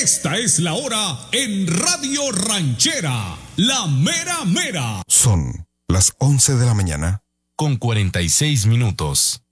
Esta es la hora en Radio Ranchera, la mera mera. Son las 11 de la mañana. Con 46 minutos.